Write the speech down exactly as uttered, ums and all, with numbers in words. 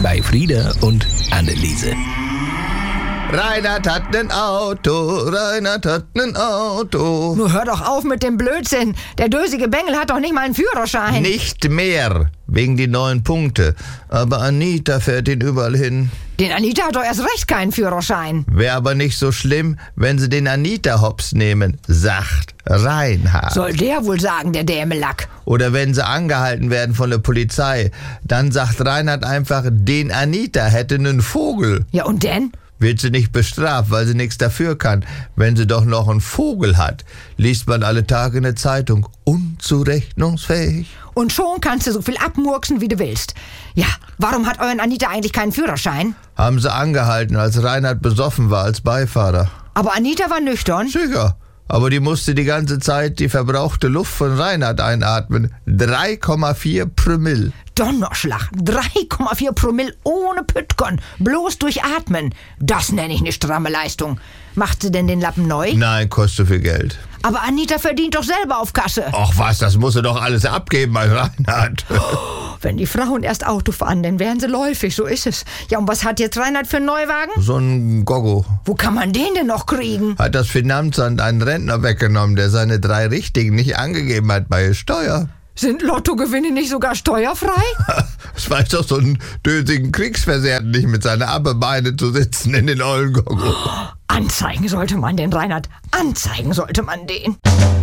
bei Frieda und Anneliese. Reinhard hat nen Auto, Reinhard hat nen Auto. Nur hör doch auf mit dem Blödsinn. Der dösige Bengel hat doch nicht mal einen Führerschein. Nicht mehr, wegen die neuen Punkte. Aber Anita fährt ihn überall hin. Den Anita hat doch erst recht keinen Führerschein. Wäre aber nicht so schlimm, wenn sie den Anita hops nehmen, sagt Reinhard. Soll der wohl sagen, der Dämelack. Oder wenn sie angehalten werden von der Polizei, dann sagt Reinhard einfach, den Anita hätte nen Vogel. Ja und denn? Wird sie nicht bestraft, weil sie nichts dafür kann, wenn sie doch noch einen Vogel hat. Liest man alle Tage in der Zeitung. Unzurechnungsfähig. Und schon kannst du so viel abmurksen, wie du willst. Ja, warum hat euren Anita eigentlich keinen Führerschein? Haben sie angehalten, als Reinhard besoffen war als Beifahrer. Aber Anita war nüchtern. Sicher. Aber die musste die ganze Zeit die verbrauchte Luft von Reinhard einatmen. drei Komma vier Promille. Donnerschlag, drei Komma vier Promille ohne Püttkon, bloß durch Atmen. Das nenne ich eine stramme Leistung. Macht sie denn den Lappen neu? Nein, kostet viel Geld. Aber Anita verdient doch selber auf Kasse. Ach was, das muss sie doch alles abgeben bei Reinhard. Wenn die Frauen erst Auto fahren, dann wären sie läufig, so ist es. Ja, und was hat jetzt Reinhard für einen Neuwagen? So ein Goggo. Wo kann man den denn noch kriegen? Hat das Finanzamt einen Rentner weggenommen, der seine drei Richtigen nicht angegeben hat bei der Steuer. Sind Lottogewinne nicht sogar steuerfrei? Das weiß doch so einen dösigen Kriegsversehrten nicht, mit seinen Abbebeine zu sitzen in den ollen Goggo. Anzeigen sollte man den, Reinhard. Anzeigen sollte man den.